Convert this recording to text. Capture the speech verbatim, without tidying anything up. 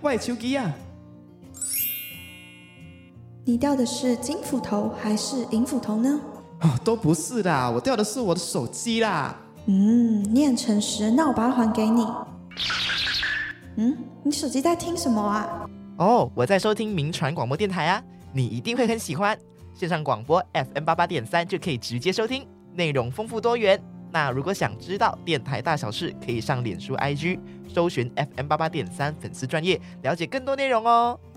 我的手机啊！ 你掉的是金斧头还是银斧头呢？ 哦，都不是啦，我掉的是我的手机啦。 嗯，你很诚实，那我把它还给你。嗯，你手机在听什么啊？ 哦，我在收听民传广播电台啊，你一定会很喜欢。线上广播 F M 八八点三就可以直接收听，内容丰富多元。那如果想知道电台大小事，可以上脸书 I G 搜寻 F M 八八点三粉丝专页，了解更多内容哦。